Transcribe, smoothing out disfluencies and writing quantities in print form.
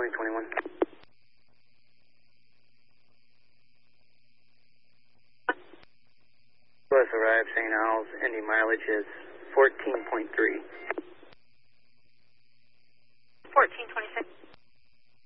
2021. Bus arrived, St. Al's, Indy mileage is 14.3.